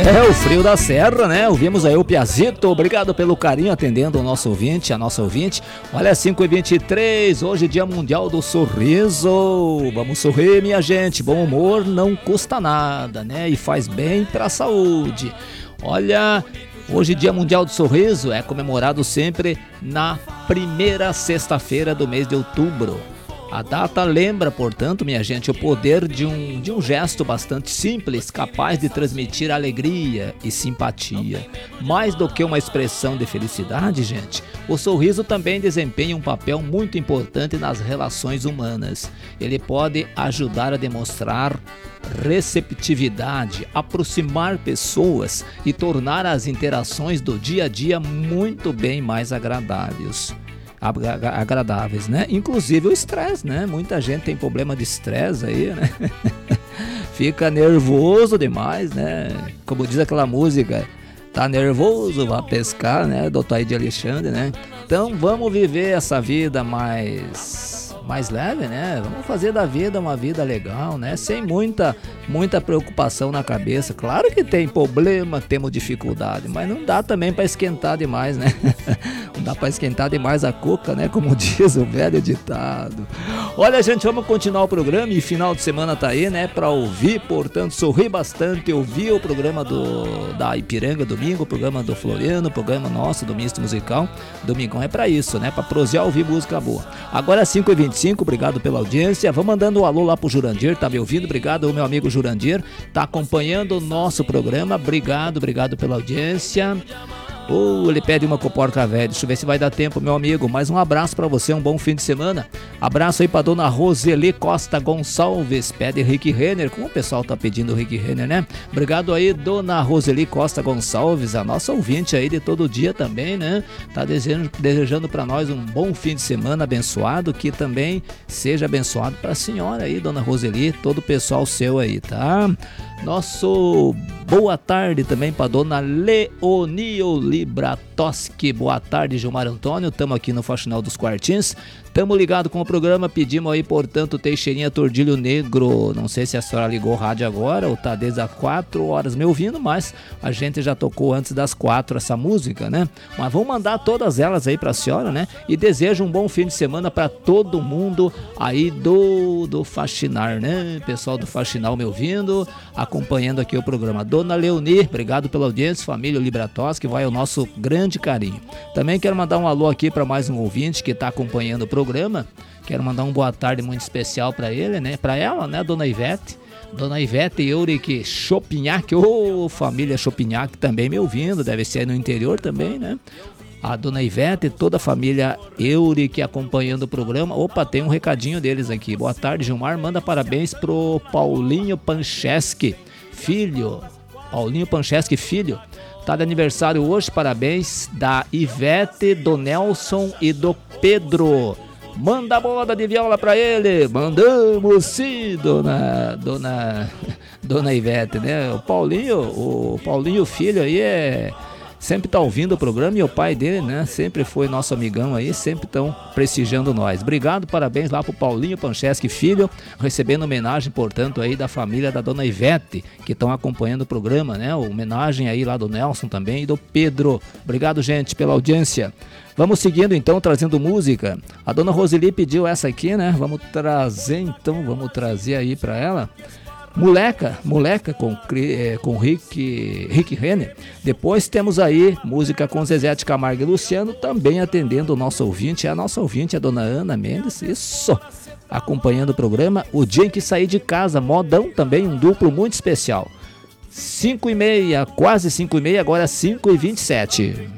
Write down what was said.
O frio da serra, né? Ouvimos aí o Piazito, obrigado pelo carinho atendendo o nosso ouvinte, a nossa ouvinte. Olha, 5h23, hoje dia mundial do sorriso. Vamos sorrir, minha gente, bom humor não custa nada, né? E faz bem pra saúde. Olha, hoje dia mundial do sorriso é comemorado sempre na primeira sexta-feira do mês de outubro. A data lembra, portanto, minha gente, o poder de um gesto bastante simples, capaz de transmitir alegria e simpatia. Mais do que uma expressão de felicidade, gente, o sorriso também desempenha um papel muito importante nas relações humanas. Ele pode ajudar a demonstrar receptividade, aproximar pessoas e tornar as interações do dia a dia muito bem mais agradáveis, né? Inclusive o estresse, né? Muita gente tem problema de estresse aí, né? Fica nervoso demais, né? Como diz aquela música, tá nervoso, vai pescar, né? Do Taí de Alexandre, né? Então vamos viver essa vida mais leve, né? Vamos fazer da vida uma vida legal, né? Sem muita preocupação na cabeça. Claro que tem problema, temos dificuldade, mas não dá também para esquentar demais, né? Não dá para esquentar demais a cuca, né? Como diz o velho ditado. Olha, gente, vamos continuar o programa e final de semana tá aí, né? Para ouvir, portanto, sorrir bastante, ouvir o programa da Ipiranga domingo, o programa do Floriano, o programa nosso do Misto Musical. Domingão é para isso, né? Para prosear, ouvir música boa. Agora 5h25, obrigado pela audiência. Vamos mandando um alô lá pro Jurandir, tá me ouvindo? Obrigado, meu amigo Jurandir, tá acompanhando o nosso programa. Obrigado pela audiência. Ele pede uma coporca velha. Deixa eu ver se vai dar tempo, meu amigo. Mais um abraço pra você, um bom fim de semana. Abraço aí pra dona Roseli Costa Gonçalves. Pede Rick Renner, como o pessoal tá pedindo Rick Renner, né? Obrigado aí, dona Roseli Costa Gonçalves, a nossa ouvinte aí de todo dia também, né? Tá desejando pra nós um bom fim de semana abençoado, que também seja abençoado pra senhora aí, dona Roseli, todo o pessoal seu aí, tá? Nosso boa tarde também para dona Leonil Libratoski. Boa tarde, Gilmar Antônio. Estamos aqui no Faxinal dos Quartins. Estamos ligados com o programa. Pedimos aí, portanto, Teixeirinha Tordilho Negro. Não sei se a senhora ligou o rádio agora ou está desde as 4 horas me ouvindo, mas a gente já tocou antes das 4 essa música, né? Mas vamos mandar todas elas aí para a senhora, né? E desejo um bom fim de semana para todo mundo aí do Faxinar, né? Pessoal do Faxinal me ouvindo, acompanhando aqui o programa. Dona Leoni, obrigado pela audiência, família Libratoski, que vai o nosso grande carinho. Também quero mandar um alô aqui para mais um ouvinte que está acompanhando o programa. Quero mandar um boa tarde muito especial para ele, né? Para ela, né? Dona Ivete. Dona Ivete Eurique Chopinhac, família Chopinhac também me ouvindo, deve ser aí no interior também, né? A dona Ivete e toda a família Eurique acompanhando o programa. Opa, tem um recadinho deles aqui. Boa tarde, Gilmar. Manda parabéns pro Paulinho Pancheski, filho. Paulinho Pancheski, filho. Tá de aniversário hoje, parabéns da Ivete, do Nelson e do Pedro. Manda a bola de viola pra ele. Mandamos sim, dona Ivete, né? O Paulinho filho aí sempre tá ouvindo o programa, e o pai dele, né, sempre foi nosso amigão aí, sempre estão prestigiando nós. Obrigado, parabéns lá pro Paulinho Pancheski filho, recebendo homenagem, portanto, aí da família da dona Ivete, que estão acompanhando o programa, né, homenagem aí lá do Nelson também e do Pedro. Obrigado, gente, pela audiência. Vamos seguindo então, trazendo música. A dona Roseli pediu essa aqui, né, vamos trazer aí pra ela. Moleca com Rick Renner. Depois temos aí música com Zezé de Camargo e Luciano, também atendendo o nosso ouvinte. A nossa ouvinte é a dona Ana Mendes, isso, acompanhando o programa. O Dia em que Saí de Casa, modão também, um duplo muito especial. 5h30, quase 5h30, agora 5h27.